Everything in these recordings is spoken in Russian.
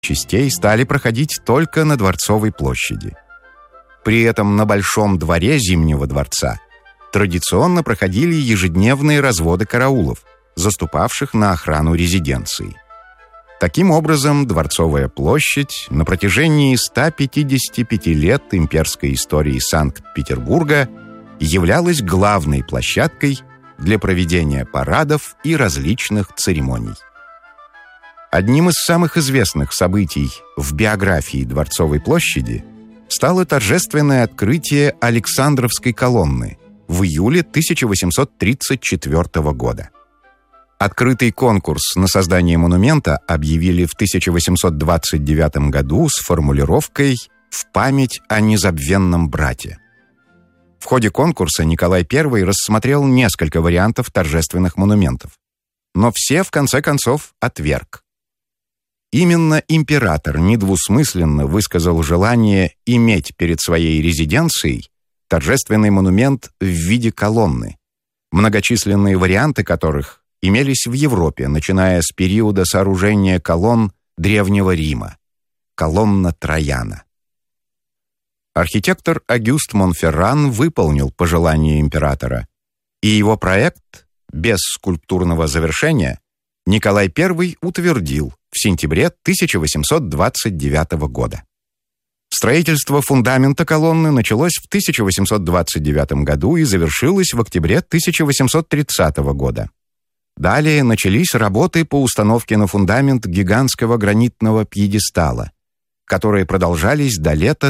частей стали проходить только на Дворцовой площади. При этом на Большом дворе Зимнего дворца традиционно проходили ежедневные разводы караулов, заступавших на охрану резиденции. Таким образом, Дворцовая площадь на протяжении 155 лет имперской истории Санкт-Петербурга являлась главной площадкой для проведения парадов и различных церемоний. Одним из самых известных событий в биографии Дворцовой площади стало торжественное открытие Александровской колонны в июле 1834 года. Открытый конкурс на создание монумента объявили в 1829 году с формулировкой «В память о незабвенном брате». В ходе конкурса Николай I рассмотрел несколько вариантов торжественных монументов, но все, в конце концов, отверг. Именно император недвусмысленно высказал желание иметь перед своей резиденцией торжественный монумент в виде колонны, многочисленные варианты которых имелись в Европе, начиная с периода сооружения колонн Древнего Рима, колонна Траяна. Архитектор Огюст Монферран выполнил пожелание императора, и его проект, без скульптурного завершения, Николай I утвердил в сентябре 1829 года. Строительство фундамента колонны началось в 1829 году и завершилось в октябре 1830 года. Далее начались работы по установке на фундамент гигантского гранитного пьедестала, которые продолжались до лета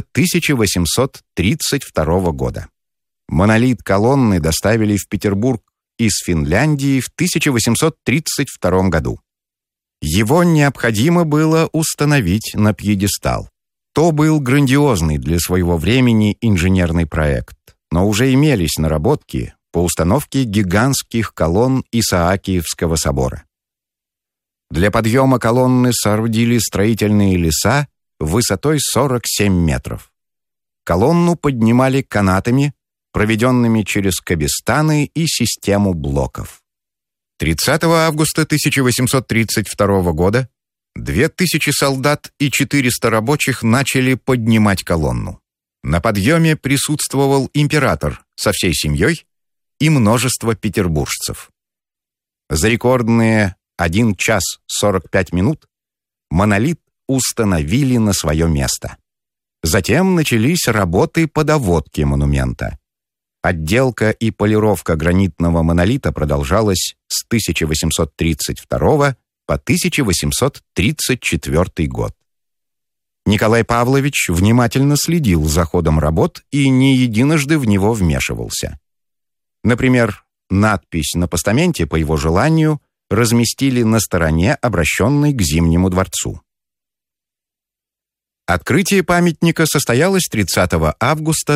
1832 года. Монолит колонны доставили в Петербург из Финляндии в 1832 году. Его необходимо было установить на пьедестал. То был грандиозный для своего времени инженерный проект, но уже имелись наработки по установке гигантских колонн Исаакиевского собора. Для подъема колонны соорудили строительные леса высотой 47 метров. Колонну поднимали канатами, проведенными через кабестаны и систему блоков. 30 августа 1832 года 2000 солдат и 400 рабочих начали поднимать колонну. На подъеме присутствовал император со всей семьей и множество петербуржцев. За рекордные 1 час 45 минут монолит установили на свое место. Затем начались работы по доводке монумента. Отделка и полировка гранитного монолита продолжалась с 1832 по 1834 год. Николай Павлович внимательно следил за ходом работ и не единожды в него вмешивался. Например, надпись на постаменте по его желанию разместили на стороне, обращенной к Зимнему дворцу. Открытие памятника состоялось 30 августа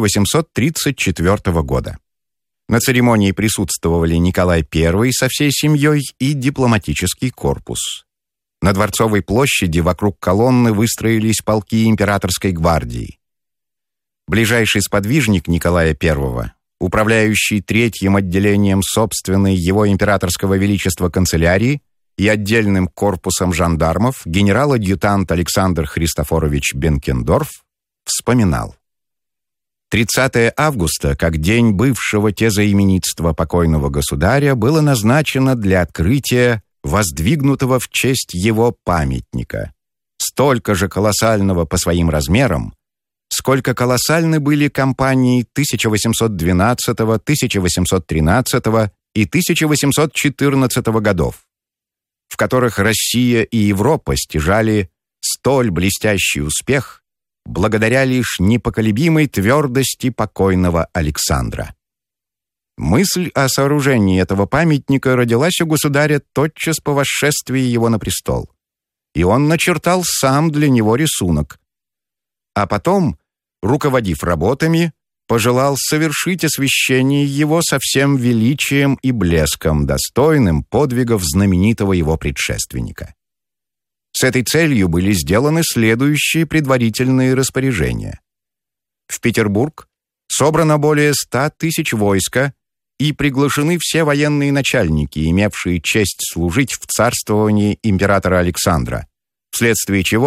1834 года. На церемонии присутствовали Николай I со всей семьей и дипломатический корпус. На Дворцовой площади вокруг колонны выстроились полки императорской гвардии. Ближайший сподвижник Николая I, управляющий третьим отделением собственной его императорского величества канцелярии и отдельным корпусом жандармов, генерал-адъютант Александр Христофорович Бенкендорф, вспоминал: 30 августа, как день бывшего тезаименитства покойного государя, было назначено для открытия воздвигнутого в честь его памятника, столько же колоссального по своим размерам, сколько колоссальны были кампании 1812, 1813 и 1814 годов, в которых Россия и Европа стяжали столь блестящий успех благодаря лишь непоколебимой твердости покойного Александра. Мысль о сооружении этого памятника родилась у государя тотчас по восшествии его на престол, и он начертал сам для него рисунок, а потом, руководив работами, пожелал совершить освящение его со всем величием и блеском, достойным подвигов знаменитого его предшественника. С этой целью были сделаны следующие предварительные распоряжения. В Петербург собрано более 100 тысяч войска и приглашены все военные начальники, имевшие честь служить в царствовании императора Александра, вследствие чего